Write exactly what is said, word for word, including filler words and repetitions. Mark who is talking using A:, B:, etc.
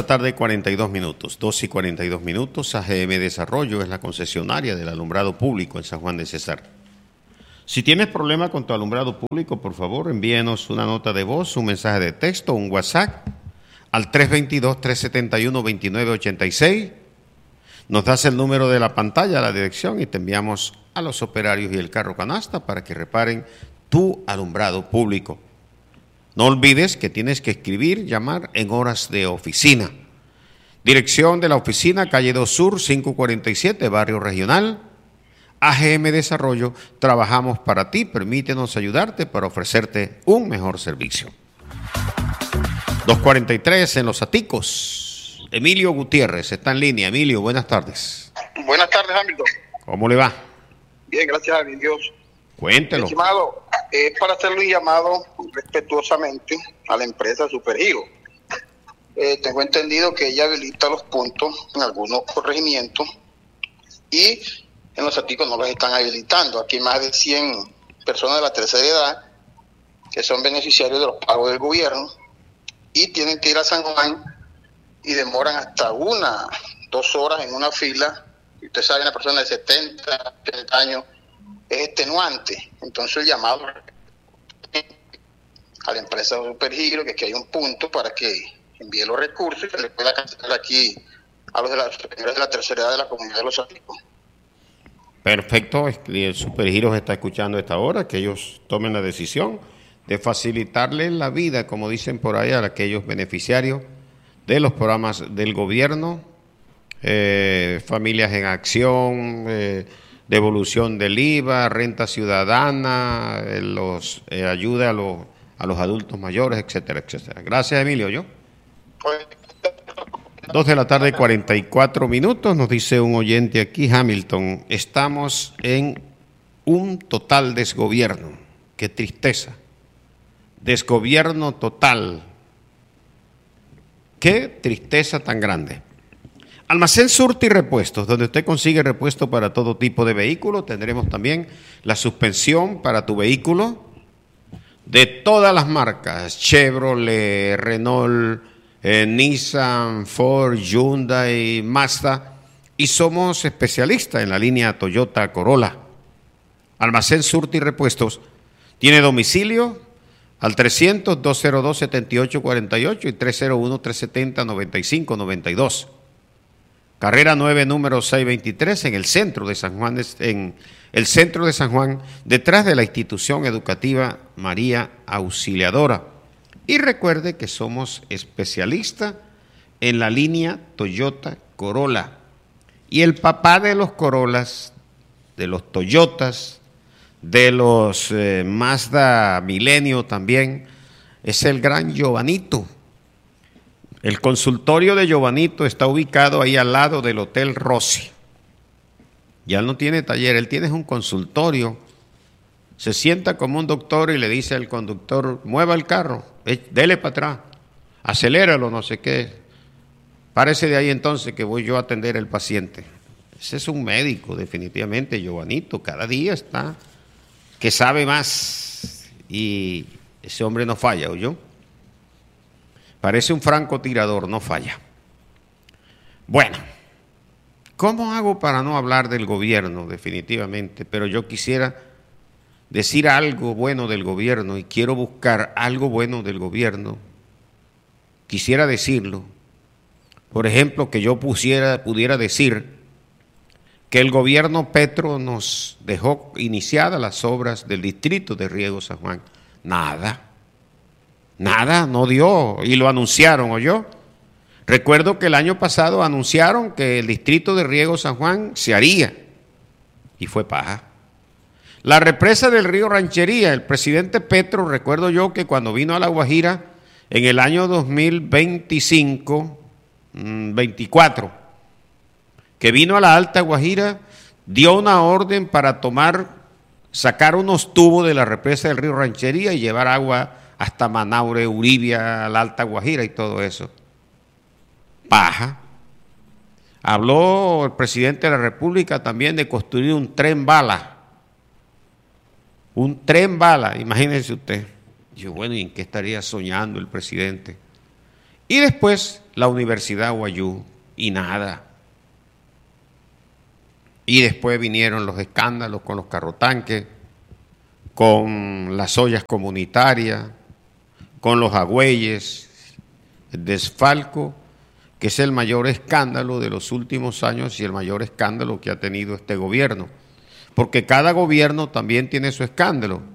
A: tarde, cuarenta y dos minutos. dos y cuarenta y dos minutos. A G M Desarrollo es la concesionaria del alumbrado público en San Juan de Cesar. Si tienes problema con tu alumbrado público, por favor, envíenos una nota de voz, un mensaje de texto, un WhatsApp al tres dos dos, tres siete uno, dos nueve ocho seis. Nos das el número de la pantalla, la dirección, y te enviamos a los operarios y el carro canasta para que reparen tu alumbrado público. No olvides que tienes que escribir, llamar en horas de oficina. Dirección de la oficina, calle dos Sur, quinientos cuarenta y siete, Barrio Regional. A G M Desarrollo, trabajamos para ti, permítenos ayudarte para ofrecerte un mejor servicio. dos cuarenta y tres en Los Aticos. Emilio Gutiérrez está en línea. Emilio, buenas tardes.
B: Buenas tardes, Hamilton.
A: ¿Cómo le va?
B: Bien, gracias a mi Dios.
A: Cuéntelo.
B: Estimado, es para hacerle un llamado respetuosamente a la empresa Supergiro. Eh, tengo entendido que ella habilita los puntos en algunos corregimientos y en Los Aticos no los están habilitando. Aquí hay más de cien personas de la tercera edad que son beneficiarios de los pagos del gobierno y tienen que ir a San Juan y demoran hasta una, dos horas en una fila. Y usted sabe, una persona de setenta, ochenta años es extenuante. Entonces el llamado a la empresa Supergiro, que aquí hay un punto para que envíe los recursos y que le pueda cancelar aquí a los de la, señores de la tercera edad de la comunidad de Los Aticos.
A: Perfecto, el Supergiro está escuchando a esta hora, que ellos tomen la decisión de facilitarle la vida, como dicen por ahí, a aquellos beneficiarios de los programas del gobierno, eh, Familias en Acción, eh, devolución del I V A, renta ciudadana, eh, los eh, ayuda a los, a los adultos mayores, etcétera, etcétera. Gracias, Emilio. ¿Yo? Dos de la tarde, cuarenta y cuatro minutos, nos dice un oyente aquí, Hamilton, estamos en un total desgobierno. Qué tristeza. Desgobierno total. Qué tristeza tan grande. Almacén Surti y Repuestos, donde usted consigue repuesto para todo tipo de vehículo. Tendremos también la suspensión para tu vehículo de todas las marcas, Chevrolet, Renault, eh, Nissan, Ford, Hyundai, Mazda. Y somos especialistas en la línea Toyota Corolla. Almacén Surti y Repuestos tiene domicilio al trescientos, dos cero dos, setenta y ocho cuarenta y ocho y tres cero uno, tres setenta, noventa y cinco noventa y dos. Carrera nueve, número seiscientos veintitrés, en el centro de San Juan, en el centro de San Juan, detrás de la institución educativa María Auxiliadora. Y recuerde que somos especialistas en la línea Toyota Corolla. Y el papá de los Corollas, de los Toyotas, de los eh, Mazda Milenio también, es el gran Giovanito. El consultorio de Giovanito está ubicado ahí al lado del Hotel Rossi. Ya él no tiene taller, él tiene un consultorio. Se sienta como un doctor y le dice al conductor, mueva el carro, dele para atrás, aceléralo, no sé qué. Párese de ahí entonces que voy yo a atender al paciente. Ese es un médico, definitivamente, Giovanito. Cada día está que sabe más y ese hombre no falla, ¿oyó? Parece un francotirador, no falla. Bueno, ¿cómo hago para no hablar del gobierno? Definitivamente, pero yo quisiera decir algo bueno del gobierno y quiero buscar algo bueno del gobierno. Quisiera decirlo. Por ejemplo, que yo pusiera, pudiera decir que el gobierno Petro nos dejó iniciadas las obras del distrito de Riego San Juan. Nada. Nada, no dio, y lo anunciaron, ¿oyó? Recuerdo que el año pasado anunciaron que el distrito de Riego San Juan se haría, y fue paja. La represa del río Ranchería, el presidente Petro, recuerdo yo que cuando vino a La Guajira en el año dos mil veinticinco, veinticuatro, que vino a la Alta Guajira, dio una orden para tomar, sacar unos tubos de la represa del río Ranchería y llevar agua hasta Manaure, Uribia, la Alta Guajira y todo eso. Paja. Habló el presidente de la República también de construir un tren bala. Un tren bala, imagínense usted. Yo, bueno, ¿y en qué estaría soñando el presidente? Y después la Universidad Guayú y nada. Y después vinieron los escándalos con los carrotanques, con las ollas comunitarias, con los agüeyes, el desfalco, que es el mayor escándalo de los últimos años y el mayor escándalo que ha tenido este gobierno. Porque cada gobierno también tiene su escándalo.